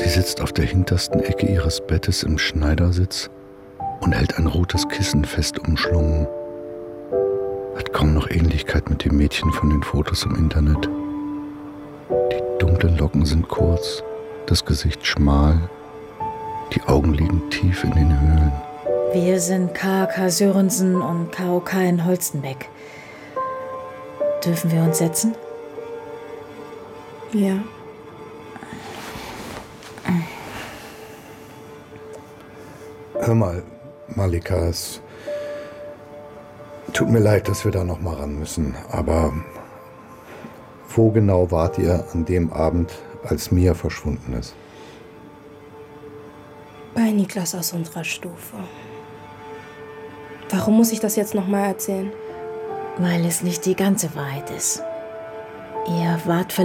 Sie sitzt auf der hintersten Ecke ihres Bettes im Schneidersitz und hält ein rotes Kissen fest umschlungen. Hat kaum noch Ähnlichkeit mit dem Mädchen von den Fotos im Internet. Die dunklen Locken sind kurz, das Gesicht schmal, die Augen liegen tief in den Höhlen. Wir sind K.K. Sörensen und KOK in Holstenbeck. Dürfen wir uns setzen? Ja. Hör mal, Malika, es tut mir leid, dass wir da noch mal ran müssen, aber wo genau wart ihr an dem Abend, als Mia verschwunden ist? Bei Niklas aus unserer Stufe. Warum muss ich das jetzt noch mal erzählen? Weil es nicht die ganze Wahrheit ist. Ihr wart